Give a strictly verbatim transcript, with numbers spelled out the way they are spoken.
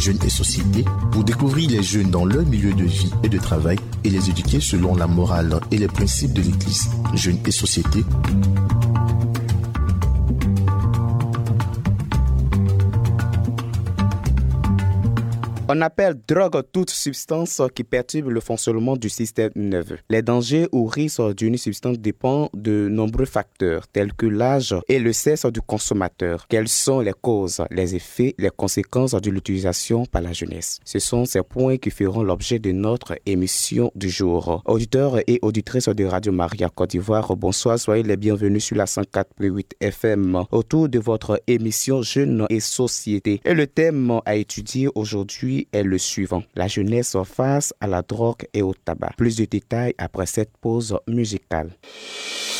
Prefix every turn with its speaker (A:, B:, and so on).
A: Jeunes et Société, pour découvrir les jeunes dans leur milieu de vie et de travail et les éduquer selon la morale et les principes de l'Église. Jeunes et Société.
B: On appelle drogue toute substance qui perturbe le fonctionnement du système nerveux. Les dangers ou risques d'une substance dépendent de nombreux facteurs tels que l'âge et le sexe du consommateur. Quelles sont les causes, les effets, les conséquences de l'utilisation par la jeunesse? Ce sont ces points qui feront l'objet de notre émission du jour. Auditeurs et auditrices de Radio Maria Côte d'Ivoire, bonsoir, soyez les bienvenus sur la cent quatre virgule huit F M autour de votre émission Jeunes et Société. Et le thème à étudier aujourd'hui est le suivant: la jeunesse face à la drogue et au tabac. Plus de détails après cette pause musicale.